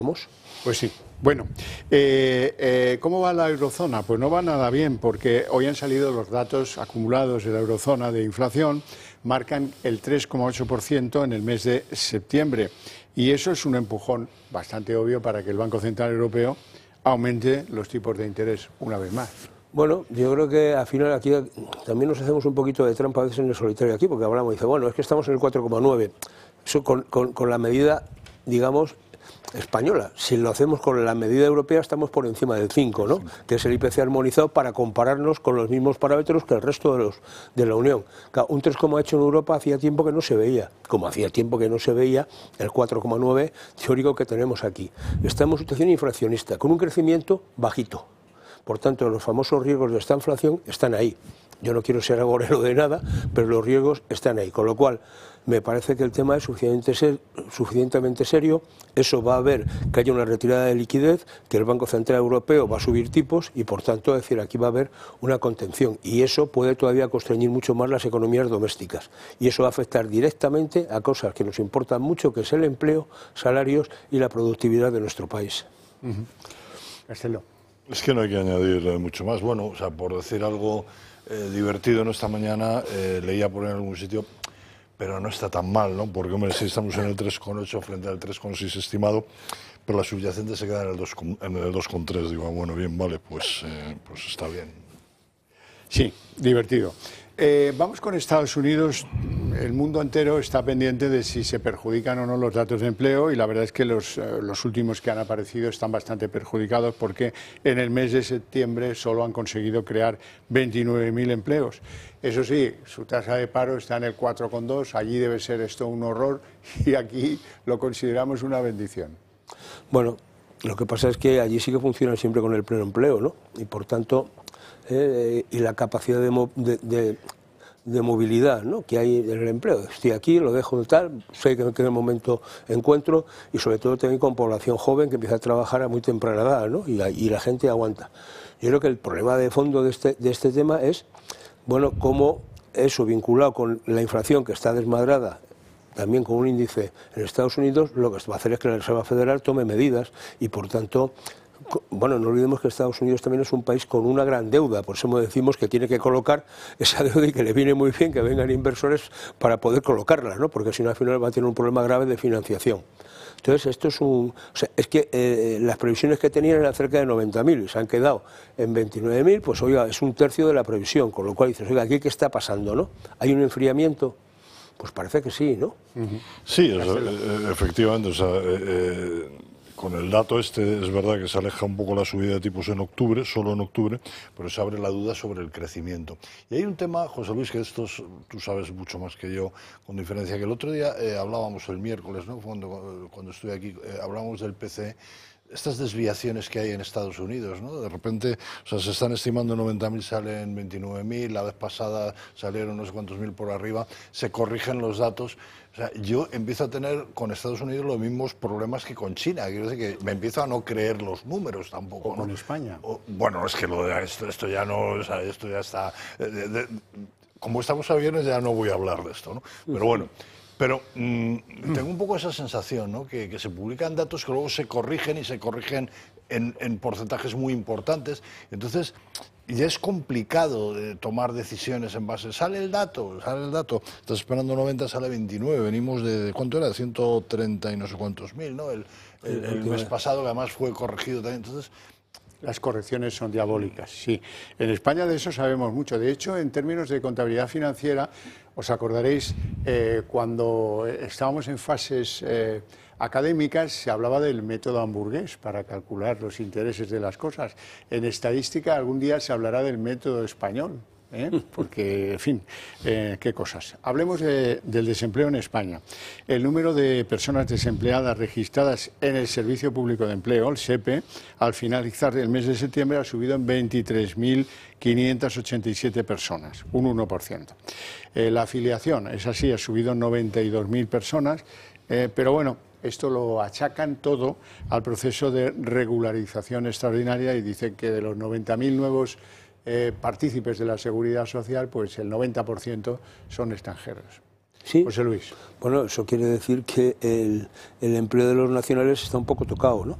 Pues sí. Bueno, ¿cómo va la eurozona? Pues no va nada bien, porque hoy han salido los datos acumulados de la eurozona de inflación, marcan el 3,8% en el mes de septiembre, y eso es un empujón bastante obvio para que el Banco Central Europeo aumente los tipos de interés una vez más. Bueno, yo creo que al final aquí también nos hacemos un poquito de trampa a veces en el solitario aquí, porque hablamos y dice, bueno, es que estamos en el 4,9, eso con la medida, digamos, española. Si lo hacemos con la medida europea estamos por encima del 5, ¿no? Sí. Que es el IPC armonizado para compararnos con los mismos parámetros que el resto de la Unión. Claro, un 3,8 en Europa hacía tiempo que no se veía, como hacía tiempo que no se veía el 4,9 teórico que tenemos aquí. Estamos en situación inflacionista, con un crecimiento bajito. Por tanto, los famosos riesgos de esta inflación están ahí. Yo no quiero ser agorero de nada, pero los riesgos están ahí. Con lo cual, me parece que el tema es suficientemente serio. Eso va a haber que haya una retirada de liquidez, que el Banco Central Europeo va a subir tipos y, por tanto, es decir, aquí va a haber una contención. Y eso puede todavía constreñir mucho más las economías domésticas. Y eso va a afectar directamente a cosas que nos importan mucho, que es el empleo, salarios y la productividad de nuestro país. Castelo. Es que no hay que añadir mucho más. Bueno, o sea, por decir algo divertido, ¿no? Esta mañana leía por en algún sitio, pero no está tan mal, ¿no? Porque, hombre, si estamos en el 3,8 frente al 3,6 estimado, pero la subyacente se queda en el 2,3. Digo, bueno, bien, vale, pues está bien. Sí, divertido. Vamos con Estados Unidos. El mundo entero está pendiente de si se perjudican o no los datos de empleo, y la verdad es que los últimos que han aparecido están bastante perjudicados, porque en el mes de septiembre solo han conseguido crear 29.000 empleos. Eso sí, su tasa de paro está en el 4,2, allí debe ser esto un horror y aquí lo consideramos una bendición. Bueno, lo que pasa es que allí sí que funciona siempre con el pleno empleo, ¿no? Y por tanto, y la capacidad de movilidad, ¿no?, que hay en el empleo. Estoy aquí, lo dejo de tal, sé que en qué momento encuentro, y sobre todo también con población joven que empieza a trabajar a muy temprana edad, ¿no? Y la gente aguanta. Yo creo que el problema de fondo de este tema es, bueno, cómo eso vinculado con la inflación que está desmadrada, también con un índice en Estados Unidos, lo que va a hacer es que la Reserva Federal tome medidas y, por tanto, bueno, no olvidemos que Estados Unidos también es un país con una gran deuda, por eso decimos que tiene que colocar esa deuda y que le viene muy bien que vengan inversores para poder colocarla, ¿no? Porque si no, al final va a tener un problema grave de financiación. Entonces, esto es o sea, es que las previsiones que tenían eran cerca de 90.000 y se han quedado en 29.000, pues oiga, es un tercio de la previsión, con lo cual dices, oiga, ¿aquí qué está pasando, no? ¿Hay un enfriamiento? Pues parece que sí, ¿no? Sí, o sea, efectivamente, o sea, con el dato este es verdad que se aleja un poco la subida de tipos en octubre, solo en octubre, pero se abre la duda sobre el crecimiento. Y hay un tema, José Luis, que estos tú sabes mucho más que yo, con diferencia, que el otro día hablábamos el miércoles, ¿no?, cuando estuve aquí, hablábamos del PCE, estas desviaciones que hay en Estados Unidos, ¿no? De repente, o sea, se están estimando 90.000, salen 29.000, la vez pasada salieron no sé cuántos mil por arriba, se corrigen los datos. O sea, yo empiezo a tener con Estados Unidos los mismos problemas que con China. Quiero decir que me empiezo a no creer los números tampoco. O con España. Bueno, es que esto ya no, o sea, esto ya está. Como estamos a viernes ya no voy a hablar de esto, ¿no? Pero bueno. Pero tengo un poco esa sensación, ¿no?, que se publican datos que luego se corrigen y se corrigen en porcentajes muy importantes. Entonces, ya es complicado tomar decisiones en base. Sale el dato, estás esperando 90, sale 29. Venimos de, ¿cuánto era? 130 y no sé cuántos mil, ¿no? El mes pasado, que además fue corregido también. Entonces, las correcciones son diabólicas, sí. En España de eso sabemos mucho. De hecho, en términos de contabilidad financiera, os acordaréis, cuando estábamos en fases académicas, se hablaba del método hamburgués para calcular los intereses de las cosas. En estadística, algún día se hablará del método español, porque, en fin, qué cosas. Hablemos del desempleo en España. El número de personas desempleadas registradas en el Servicio Público de Empleo, el SEPE, al finalizar el mes de septiembre ha subido en 23.587 personas, un 1%. La afiliación, es así, ha subido en 92.000 personas, pero bueno, esto lo achacan todo al proceso de regularización extraordinaria y dicen que de los 90.000 nuevos partícipes de la Seguridad Social, pues el 90% son extranjeros. Sí. José Luis. Bueno, eso quiere decir que el empleo de los nacionales está un poco tocado, ¿no?